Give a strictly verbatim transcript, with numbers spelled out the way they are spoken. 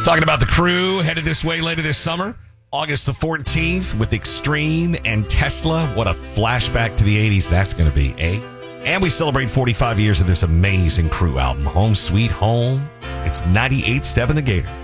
Talking about the Crew headed this way later this summer, August the fourteenth with Extreme and Tesla. What a flashback to the eighties that's going to be, eh? And we celebrate forty-five years of this amazing Crew album, Home Sweet Home. It's ninety-eight point seven The Gator.